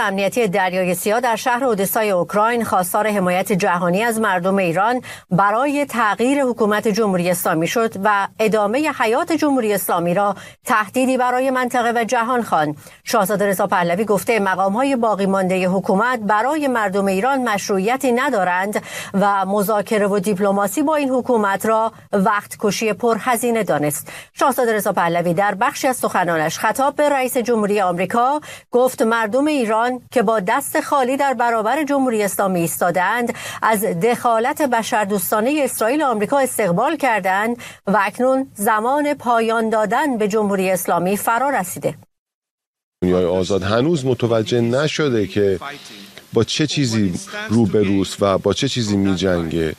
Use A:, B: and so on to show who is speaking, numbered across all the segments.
A: امنیتی دریای سیاه در شهر اودسای اوکراین خواستار حمایت جهانی از مردم ایران برای تغییر حکومت جمهوری اسلامی شد و ادامه حیات جمهوری اسلامی را تهدیدی برای منطقه و جهان خواند. شاهزاده رضا پهلوی گفته مقام‌های باقی مانده حکومت برای مردم ایران مشروعیتی ندارند و مذاکره و دیپلماسی با این حکومت را وقت کشی پرهزینه دانست. شاهزاده رضا پهلوی در بخشی از سخنانش خطاب به رئیس جمهوری آمریکا گفت مردم ایران که با دست خالی در برابر جمهوری اسلامی ایستادند از دخالت بشردوستانه اسرائیل آمریکا استقبال کردند و اکنون زمان پایان دادن به جمهوری اسلامی فرا رسیده.
B: دنیای آزاد هنوز متوجه نشده که با چه چیزی روبروست و با چه چیزی می‌جنگه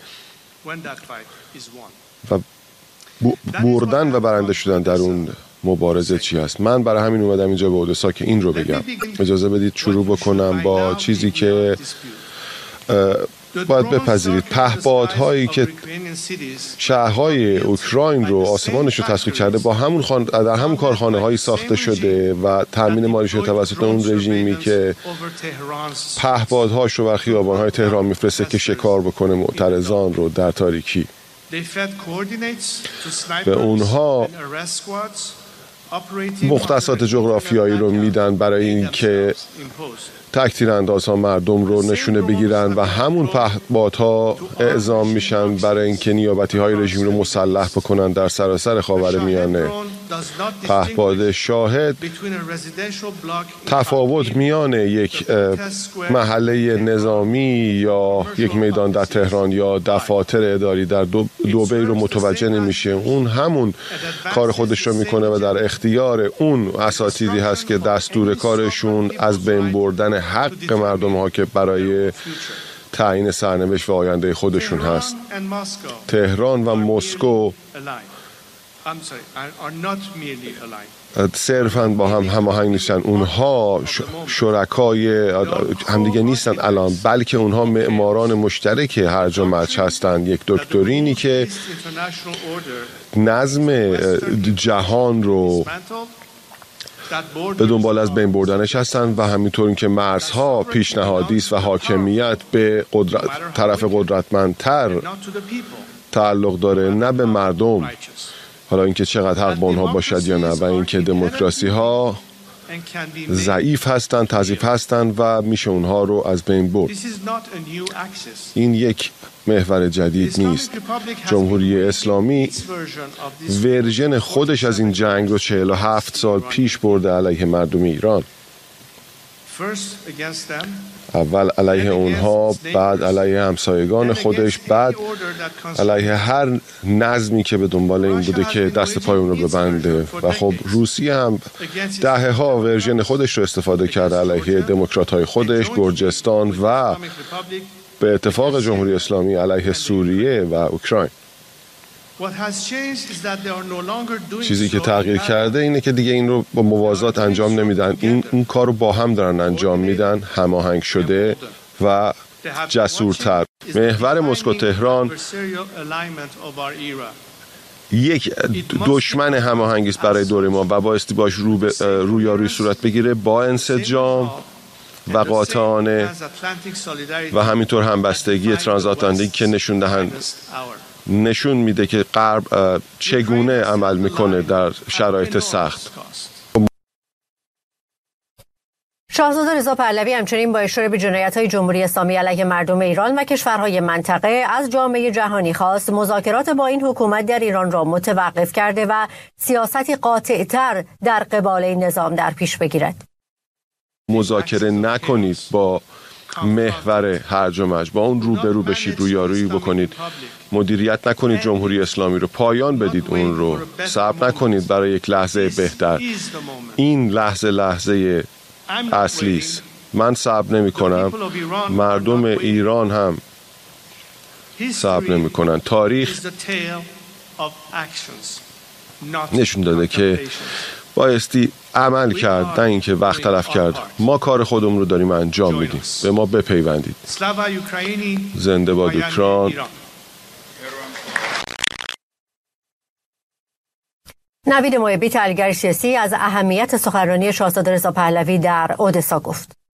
B: و بردن و برنده شدن در اون مبارزه چی هست. من برای همین اومدم اینجا به اودسا که این رو بگم. اجازه بدید شروع بکنم با چیزی که باید بپذیرید. پهپادهایی که شهرهای اوکراین رو آسمانش رو تسخیر کرده در همون کارخانه هایی ساخته شده و تامین مالی شده توسط اون رژیمی که پهپادهاش رو بر خیابان‌های تهران میفرسته که شکار بکنه معترضان رو در تاریکی. به اونها مختصات جغرافیایی رو میدن برای اینکه تک تیراندازها مردم رو نشونه بگیرن و همون پهپادها اعزام میشن برای اینکه نیابتی‌های رژیم رو مسلح بکنن در سراسر خاورمیانه. پهپاد شاهد تفاوت میان یک محله نظامی یا یک میدان در تهران یا دفاتر اداری در دبی رو متوجه نمیشه. اون همون کار خودش رو میکنه و در اختیار اون اساتیدی هست که دستور کارشون از بین بردن حق مردم ها که برای تعیین سرنوشت و آینده خودشون هست. تهران و مسکو صرفاً با هم هماهنگ نیستن. اونها شرکای همدیگه نیستن الان، بلکه اونها معماران مشترک هرج و مرج هستن. یک دکترینی که نظم جهان رو به دنبال از بین بردنش هستن و همینطور که مرزها پیشنهادی است و حاکمیت به طرف قدرتمندتر تعلق داره، نه به مردم. حالا اینکه چقدر حق با اونها باشد یا نه، و اینکه دموکراسی ها ضعیف هستن، تضعیف هستن و میشه اونها رو از بین برد. این یک محور جدید نیست. جمهوری اسلامی ورژن خودش از این جنگ رو 47 سال پیش برده علیه مردم ایران. اول علیه اونها، بعد علیه همسایگان خودش، بعد علیه هر نظمی که به دنبال این بوده که دست پای اون رو ببنده. و خب روسیه هم دهه‌ها ورژن خودش رو استفاده کرده علیه دموکرات‌های خودش، گرجستان و به اتفاق جمهوری اسلامی علیه سوریه و اوکراین. چیزی که تغییر کرده اینه که دیگه این رو با موازات انجام نمیدن. این کار رو با هم دارن انجام میدن، هماهنگ شده و جسورتر. محور مسکو تهران یک دشمن هماهنگی است برای دوره ما و بایستی باش رویارویی صورت بگیره با انسجام و قاطعانه و همینطور همبستگی ترانزاتلانتیک که نشون میده که غرب چگونه عمل میکنه در شرایط سخت.
A: شاهزاده رضا پهلوی همچنین با اشاره به جنایت‌های جمهوری اسلامی علیه مردم ایران و کشورهای منطقه از جامعه جهانی خواست مذاکرات با این حکومت در ایران را متوقف کرده و سیاستی قاطع‌تر در قبال این نظام در پیش بگیرد.
B: مذاکره نکنید با محور هرج و مرج، با اون روبرو بشید، رویارویی بکنید، مدیریت نکنید جمهوری اسلامی رو، پایان بدید اون رو، صبر نکنید برای یک لحظه بهتر. این لحظه اصلی است. من صبر نمی کنم، مردم ایران هم صبر نمی کنن. تاریخ نشون داده که بایستی عمل کرد، نه اینکه وقت تلف کرد. ما کار خودمون رو داریم انجام میدیم، به ما بپیوندید. زنده باد اوکراین.
A: نوید محبی، تحلیلگر سیاسی، از اهمیت سخنرانی شاهزاده رضا پهلوی در اودسا گفت.